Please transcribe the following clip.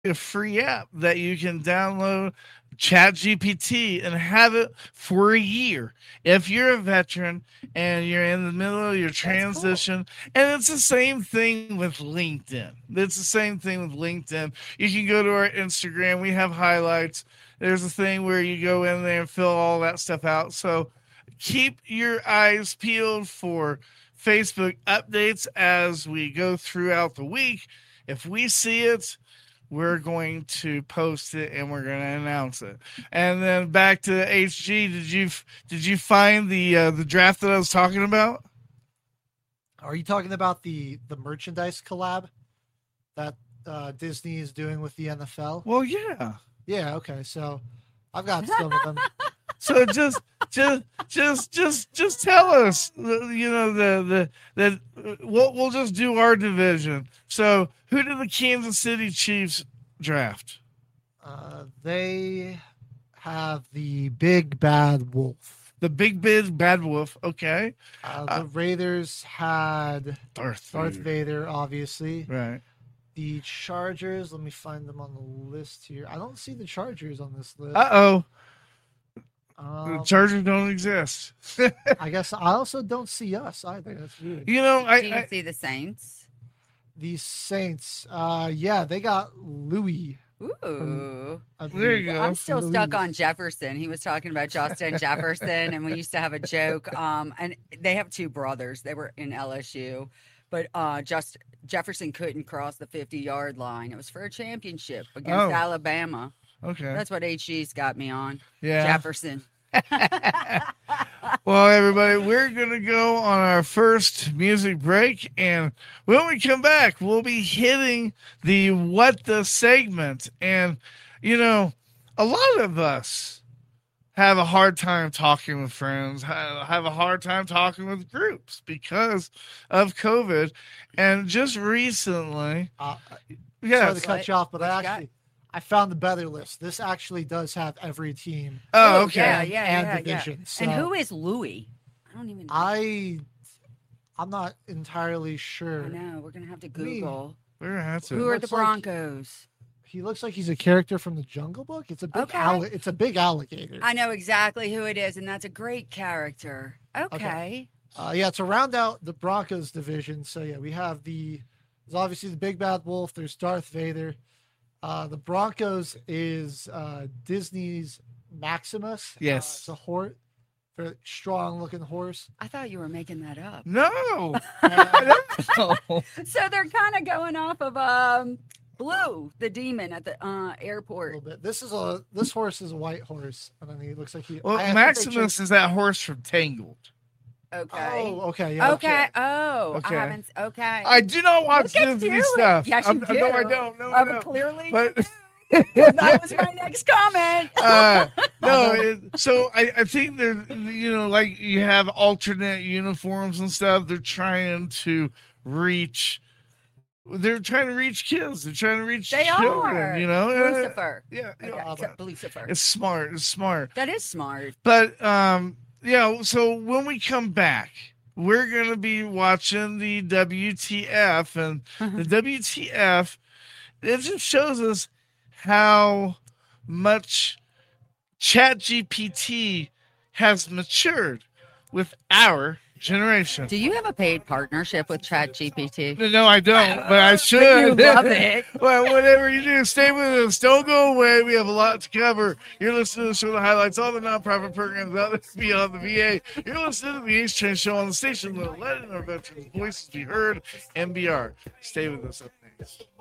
a free app that you can download ChatGPT and have it for a year. If you're a veteran and you're in the middle of your That's cool. transition, and it's the same thing with LinkedIn. It's the same thing with LinkedIn. You can go to our Instagram, we have highlights. There's a thing where you go in there and fill all that stuff out. So keep your eyes peeled for Facebook updates as we go throughout the week. If we see it, we're going to post it and we're going to announce it. And then back to HG. Did you find the draft that I was talking about? Are you talking about the merchandise collab that Disney is doing with the NFL? Well, yeah. Yeah. Okay. So I've got some of them. So just tell us, that we'll just do our division. So who did the Kansas City Chiefs draft? They have the big bad wolf. The big bad wolf. Okay. The Raiders had Darth Vader, obviously. Right. The Chargers, let me find them on the list here. I don't see the Chargers on this list. The Chargers don't exist. I guess I also don't see us either. That's weird. Do you see the Saints? The Saints, yeah, they got Louis. Ooh. There you go. I'm still stuck on Jefferson. He was talking about Justin Jefferson, and we used to have a joke. And they have two brothers. They were in LSU, but Jefferson couldn't cross the 50-yard line. It was for a championship against Alabama. Okay. That's what HG's got me on. Yeah. Jefferson. Well, everybody, we're going to go on our first music break. And when we come back, we'll be hitting the What the segment. And, a lot of us have a hard time talking with friends, have a hard time talking with groups because of COVID. And just recently, sorry to cut you off, but I found the better list. This actually does have every team. Oh, okay. Yeah. Division. So And who is Louis? I don't even know. I'm not entirely sure. I know. We're going to have to Google. We're going to have to. Who are the Broncos? He looks like he's a character from the Jungle Book. It's a big it's a big alligator. I know exactly who it is, and that's a great character. Okay. To round out the Broncos division. So yeah, we have there's obviously the big bad wolf. There's Darth Vader. The Broncos is Disney's Maximus. Yes. It's a horse, very strong looking horse. I thought you were making that up. No. So they're kind of going off of Blue, the demon at the airport. A little bit. This horse is a white horse, and then he looks like Well, Maximus is that horse from Tangled. Okay. Oh, okay. Yeah. Okay. Oh, Okay. I haven't. Okay. I do not watch Disney stuff. Yes, you do. No, I don't. No, I don't. Clearly. But That was my next comment. So I think they're, like you have alternate uniforms and stuff. They're trying to reach. They're trying to reach kids. They're trying to reach children. Lucifer. Yeah. Lucifer. It's smart. It's smart. That is smart. But so when we come back, we're gonna be watching the WTF, and the WTF, it just shows us how much ChatGPT has matured with our generation. Do you have a paid partnership with ChatGPT? No, I don't, but I should. You love it. Well, whatever you do, stay with us. Don't go away. We have a lot to cover. You're listening to the show that highlights all the nonprofit programs out there beyond the VA. You're listening to the H Train Show on the station. Letting our veterans' voices be heard. NBR. Stay with us up next.